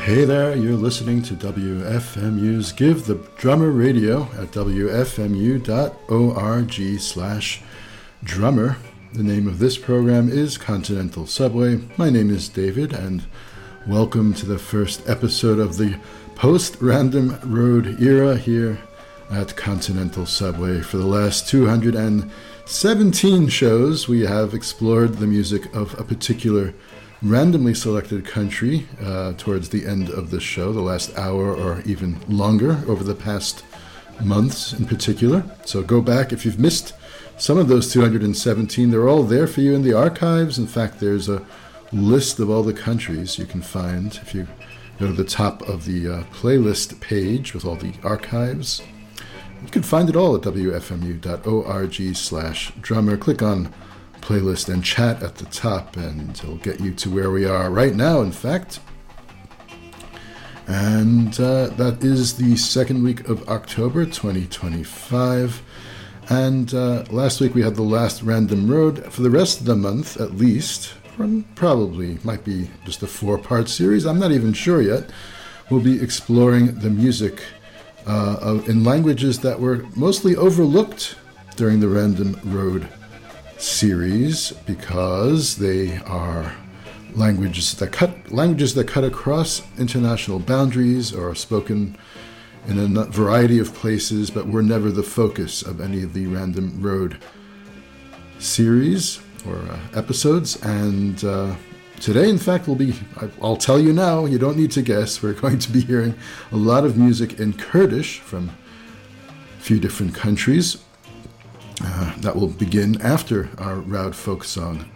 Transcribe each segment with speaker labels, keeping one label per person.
Speaker 1: Hey there, you're listening to WFMU's Give the Drummer Radio at wfmu.org/drummer. The name of this program is Continental Subway. My name is David, and welcome to the first episode of the post-Random Road era here at Continental Subway. For the last 217 shows, we have explored the music of a particular randomly selected country towards the end of the show, the last hour or even longer over the past months in particular. So go back if you've missed some of those 217. They're all there for you in the archives. In fact, there's a list of all the countries you can find if you go to the top of the playlist page with all the archives. You can find it all at wfmu.org/drummer. Click on playlist and chat at the top, and it'll get you to where we are right now, in fact. And that is the second week of October 2025. And last week we had the last Random Road. For the rest of the month, at least, probably might be just a 4-part series, I'm not even sure yet, we'll be exploring the music in languages that were mostly overlooked during the Random Road series, because they are languages that cut across international boundaries or are spoken in a variety of places, but were never the focus of any of the Random Road series or episodes. And today, in fact, I'll tell you now, you don't need to guess, we're going to be hearing a lot of music in Kurdish from a few different countries. That will begin after our Raud Folk Song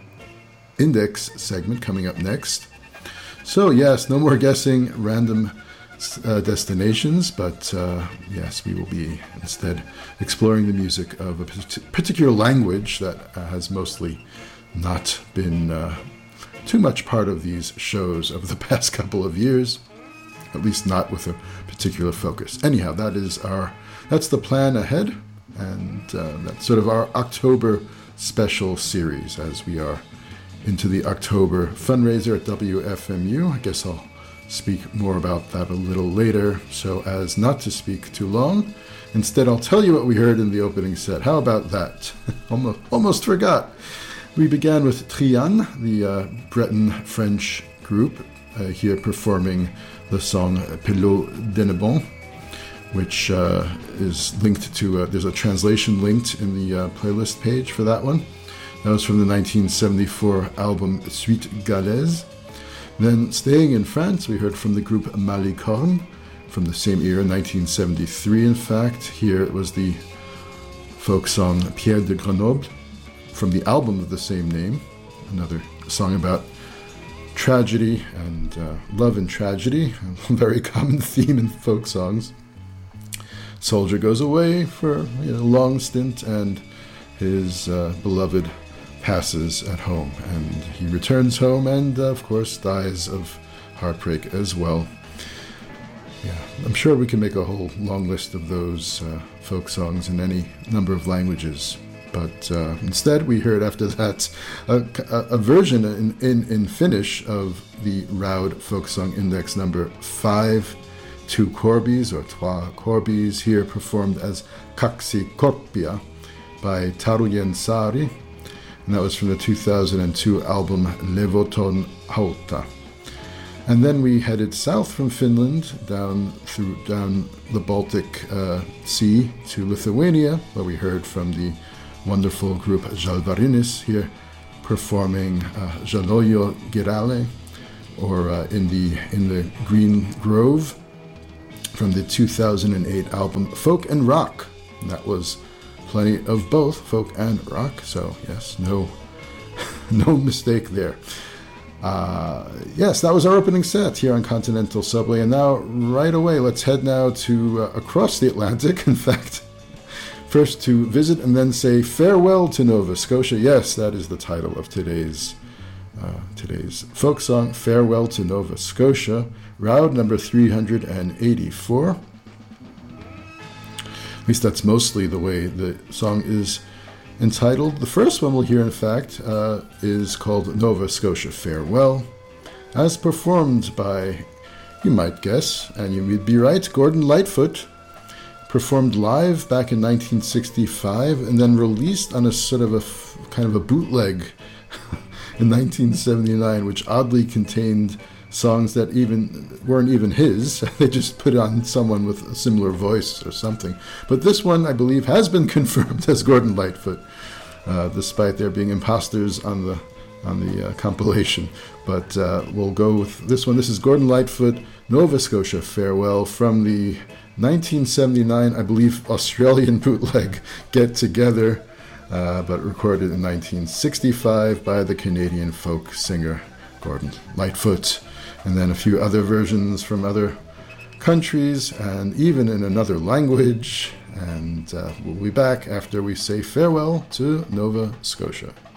Speaker 1: Index segment coming up next. So yes, no more guessing random destinations, but yes, we will be instead exploring the music of a particular language that has mostly not been too much part of these shows over the past couple of years, at least not with a particular focus. Anyhow, that's the plan ahead. And that's sort of our October special series as we are into the October fundraiser at WFMU. I guess I'll speak more about that a little later so as not to speak too long. Instead, I'll tell you what we heard in the opening set. How about that? Almost forgot. We began with Trian, the Breton French group, here performing the song Pelot Denebon, which is linked to, there's a translation linked in the playlist page for that one. That was from the 1974 album Suite Galaise. Then staying in France, we heard from the group Malicorne from the same year, 1973 in fact. Here it was the folk song Pierre de Grenoble from the album of the same name, another song about tragedy and love and tragedy, a very common theme in folk songs. Soldier goes away for a long stint, and his beloved passes at home, and he returns home and, of course, dies of heartbreak as well. Yeah, I'm sure we can make a whole long list of those folk songs in any number of languages, but instead we heard after that a version in Finnish of the Raud Folk Song Index number 5, Two Korbies or Trois Korbies, here performed as Kaksi Korppia by Tarujen Saari, and that was from the 2002 album Levoton Hauta. And then we headed south from Finland down the Baltic Sea to Lithuania, where we heard from the wonderful group Žalvarinis, here performing Žaliojo Girelė, or in the Green Grove, from the 2008 album Folk and Rock. And that was plenty of both folk and rock, so yes, no mistake there. Yes, that was our opening set here on Continental Subway, and now right away let's head now to across the Atlantic, in fact, first to visit and then say farewell to Nova Scotia. Yes, that is the title of today's folk song, Farewell to Nova Scotia, Raud number 384. At least that's mostly the way the song is entitled. The first one we'll hear, in fact, is called Nova Scotia Farewell, as performed by You might guess, and you would be right, Gordon Lightfoot, performed live back in 1965 and then released on a sort of kind of a bootleg in 1979, which oddly contained songs that weren't even his. They just put on someone with a similar voice or something. But this one, I believe, has been confirmed as Gordon Lightfoot, despite there being imposters on the compilation. But we'll go with this one. This is Gordon Lightfoot, Nova Scotia Farewell, from the 1979, I believe, Australian bootleg Get Together, but recorded in 1965 by the Canadian folk singer Gordon Lightfoot. And then a few other versions from other countries and even in another language. And we'll be back after we say farewell to Nova Scotia.